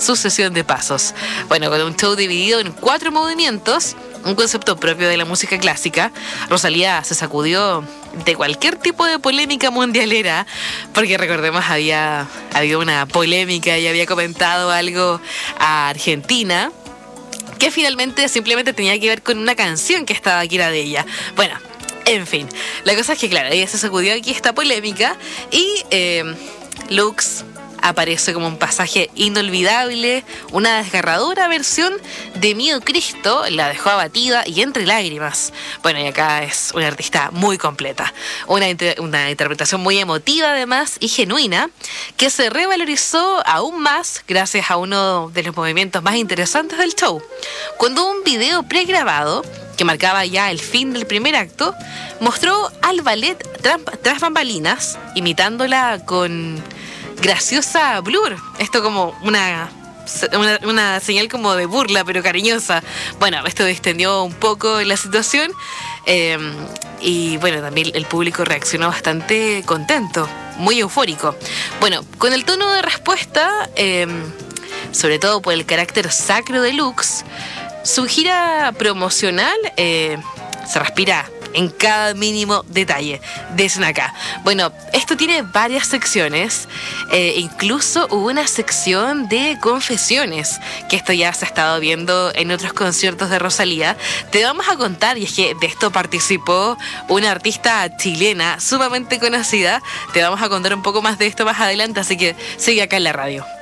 sucesión de pasos. Bueno, con un show dividido en 4 movimientos, un concepto propio de la música clásica, Rosalía se sacudió de cualquier tipo de polémica mundialera, porque recordemos había habido una polémica y había comentado algo a Argentina, que finalmente simplemente tenía que ver con una canción que estaba aquí, era de ella. Bueno, en fin, la cosa es que claro, ella se sacudió aquí esta polémica y Lux aparece como un pasaje inolvidable, una desgarradora versión de Mío Cristo, la dejó abatida y entre lágrimas. Bueno, y acá es una artista muy completa, una interpretación muy emotiva además y genuina, que se revalorizó aún más gracias a uno de los movimientos más interesantes del show, cuando un video pregrabado que marcaba ya el fin del primer acto, mostró al ballet tras bambalinas, imitándola con graciosa blur. Esto como una señal como de burla, pero cariñosa. Bueno, esto distendió un poco la situación y bueno, también el público reaccionó bastante contento, muy eufórico. Bueno, con el tono de respuesta, sobre todo por el carácter sacro de Lux, su gira promocional se respira en cada mínimo detalle. Dicen acá. Bueno, esto tiene varias secciones. Incluso hubo una sección de confesiones, que esto ya se ha estado viendo en otros conciertos de Rosalía. Te vamos a contar, y es que de esto participó una artista chilena sumamente conocida. Te vamos a contar un poco más de esto más adelante, así que sigue acá en la radio.